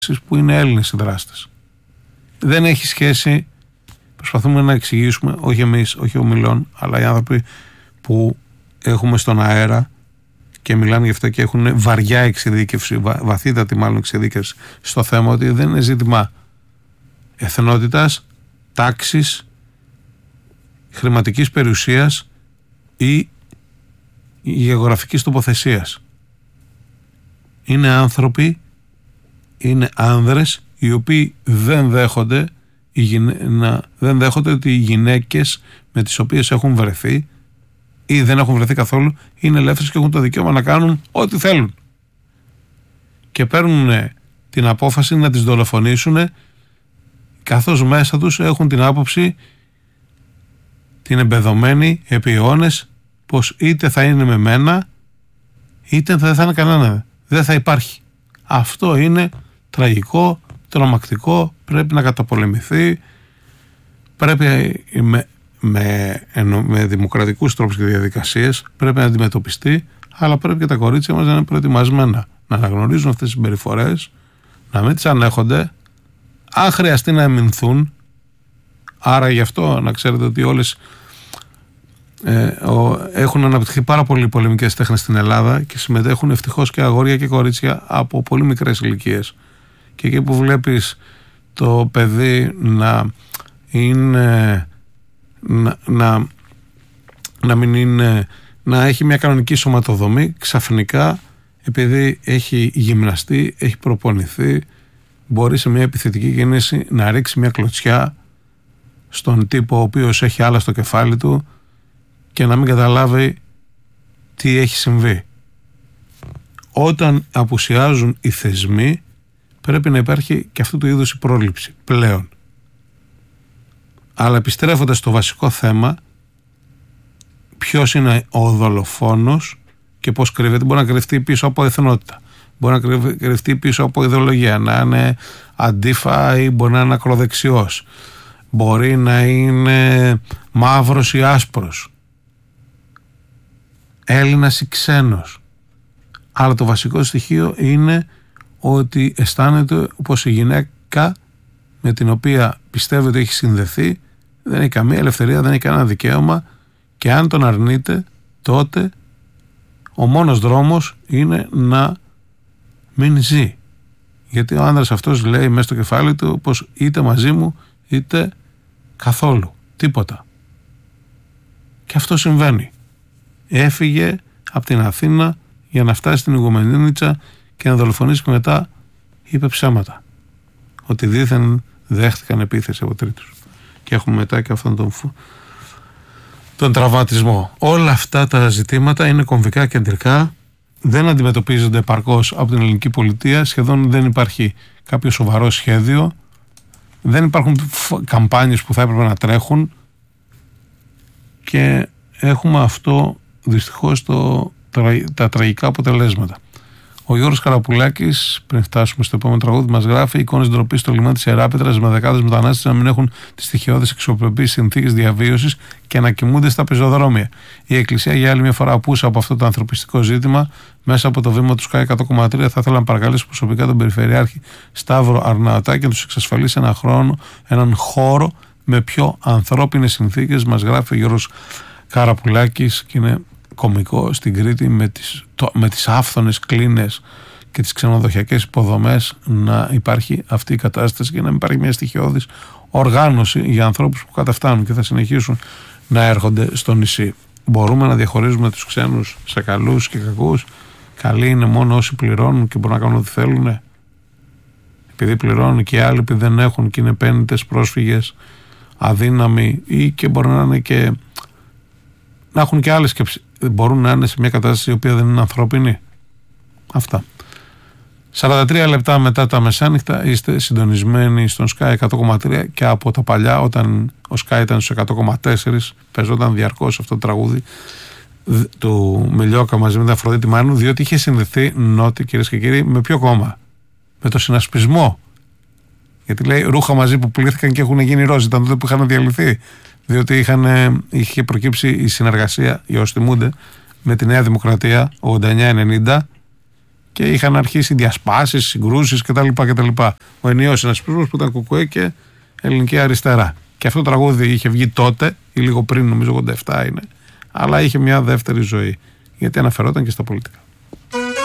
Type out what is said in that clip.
που είναι Έλληνες οι δράστες. Δεν έχει σχέση, προσπαθούμε να εξηγήσουμε, όχι εμείς, όχι ο Μιλών, αλλά οι άνθρωποι που έχουμε στον αέρα και μιλάνε γι' αυτό και έχουν βαριά εξειδίκευση, βαθύτατη μάλλον εξειδίκευση στο θέμα, ότι δεν είναι ζήτημα εθνότητας, τάξης, χρηματικής περιουσίας ή γεωγραφικής τοποθεσίας. Είναι άνθρωποι, είναι άνδρες οι οποίοι δεν δέχονται ότι οι γυναίκες με τις οποίες έχουν βρεθεί ή δεν έχουν βρεθεί καθόλου είναι ελεύθερες και έχουν το δικαίωμα να κάνουν ό,τι θέλουν. Και παίρνουν την απόφαση να τις δολοφονήσουν, καθώς μέσα τους έχουν την άποψη, την εμπεδωμένη επί αιώνες, πως είτε θα είναι με μένα είτε δεν θα είναι κανένα. Δεν θα υπάρχει. Αυτό είναι τραγικό, τρομακτικό, πρέπει να καταπολεμηθεί, πρέπει με δημοκρατικούς τρόπους και διαδικασίες, πρέπει να αντιμετωπιστεί, αλλά πρέπει και τα κορίτσια μας να είναι προετοιμασμένα, να αναγνωρίζουν αυτές τις συμπεριφορές, να μην τις ανέχονται, αν χρειαστεί να εμεινθούν. Άρα γι' αυτό να ξέρετε ότι όλες έχουν αναπτυχθεί πάρα πολλοί πολεμικές τέχνες στην Ελλάδα και συμμετέχουν ευτυχώς και αγόρια και κορίτσια από πολύ μικρές ηλικίες. Και εκεί που βλέπεις το παιδί να είναι να μην είναι, να έχει μια κανονική σωματοδομή, ξαφνικά επειδή έχει γυμναστεί, έχει προπονηθεί, μπορεί σε μια επιθετική κίνηση να ρίξει μια κλωτσιά στον τύπο ο οποίος έχει άλλα στο κεφάλι του και να μην καταλάβει τι έχει συμβεί. Όταν απουσιάζουν οι θεσμοί, πρέπει να υπάρχει και αυτού του είδους η πρόληψη πλέον. Αλλά επιστρέφοντας στο βασικό θέμα, ποιος είναι ο δολοφόνος και πώς κρύβεται. Μπορεί να κρυφτεί πίσω από εθνότητα, μπορεί να κρυφτεί πίσω από ιδεολογία, να είναι αντίφα ή μπορεί να είναι ακροδεξιός, μπορεί να είναι μαύρος ή άσπρος, Έλληνας ή ξένος. Αλλά το βασικό στοιχείο είναι ότι αισθάνεται πως η γυναίκα με την οποία πιστεύει ότι έχει συνδεθεί δεν έχει καμία ελευθερία, δεν έχει κανένα δικαίωμα, και αν τον αρνείται, τότε ο μόνος δρόμος είναι να μην ζει. Γιατί ο άνδρας αυτός λέει μέσα στο κεφάλι του πως είτε μαζί μου είτε καθόλου, τίποτα. Και αυτό συμβαίνει. Έφυγε από την Αθήνα για να φτάσει στην Ιγουμενίτσα και να δολοφονήσει, και μετά είπε ψέματα ότι δήθεν δέχτηκαν επίθεση από τρίτους. Και έχουμε μετά και αυτόν τον τραυματισμό. Όλα αυτά τα ζητήματα είναι κομβικά, κεντρικά, δεν αντιμετωπίζονται επαρκώς από την ελληνική πολιτεία, σχεδόν δεν υπάρχει κάποιο σοβαρό σχέδιο, δεν υπάρχουν καμπάνιες που θα έπρεπε να τρέχουν, και έχουμε αυτό δυστυχώς τα τραγικά αποτελέσματα. Ο Γιώργος Καραπουλάκης, πριν φτάσουμε στο επόμενο τραγούδι, μας γράφει: εικόνες ντροπής στο λιμάνι της Ιεράπετρας με δεκάδες μετανάστες να μην έχουν τις στοιχειώδεις αξιοπρεπείς συνθήκες διαβίωσης και να κοιμούνται στα πεζοδρόμια. Η Εκκλησία για άλλη μια φορά απούσα από αυτό το ανθρωπιστικό ζήτημα. Μέσα από το βήμα του Sky 100,3 θα ήθελα να παρακαλέσω προσωπικά τον Περιφερειάρχη Σταύρο Αρναωτάκη να τους εξασφαλίσει έναν χώρο με πιο ανθρώπινες συνθήκες. Μας γράφει ο Γιώργος Καραπουλάκης, και είναι κωμικό στην Κρήτη με τις άφθονες κλίνες και τις ξενοδοχειακές υποδομές να υπάρχει αυτή η κατάσταση και να μην υπάρχει μια στοιχειώδης οργάνωση για ανθρώπους που καταφτάνουν και θα συνεχίσουν να έρχονται στο νησί. Μπορούμε να διαχωρίζουμε τους ξένους σε καλούς και κακούς? Καλοί είναι μόνο όσοι πληρώνουν και μπορούν να κάνουν ό,τι θέλουν, επειδή πληρώνουν, και οι άλλοι επειδή δεν έχουν και είναι πέννητες, πρόσφυγες, αδύναμοι, ή και μπορεί να είναι και να έχουν και άλλες σκέψεις, μπορούν να είναι σε μια κατάσταση η οποία δεν είναι ανθρώπινη. Αυτά. 43 λεπτά μετά τα μεσάνυχτα είστε συντονισμένοι στον Sky 100,3, και από τα παλιά, όταν ο Sky ήταν στους 100,4, παίζονταν διαρκώς αυτό το τραγούδι του Μελιόκα μαζί με την Αφροδίτη Μάνου, διότι είχε συνδεθεί νότι, κυρίες και κύριοι, με ποιο κόμμα? Με το συνασπισμό. Γιατί λέει ρούχα μαζί που πουλήθηκαν και έχουν γίνει ρόζι, ήταν τότε που είχαν διαλυθεί. Διότι είχε προκύψει η συνεργασία, για όσοι θυμούνται, με τη Νέα Δημοκρατία 89-90, και είχαν αρχίσει διασπάσεις, συγκρούσεις κτλ. Ο ενιαίος συνασπισμός που ήταν ΚΚΕ και Ελληνική Αριστερά. Και αυτό το τραγούδι είχε βγει τότε, ή λίγο πριν, νομίζω 87 είναι, αλλά είχε μια δεύτερη ζωή, γιατί αναφερόταν και στα πολιτικά.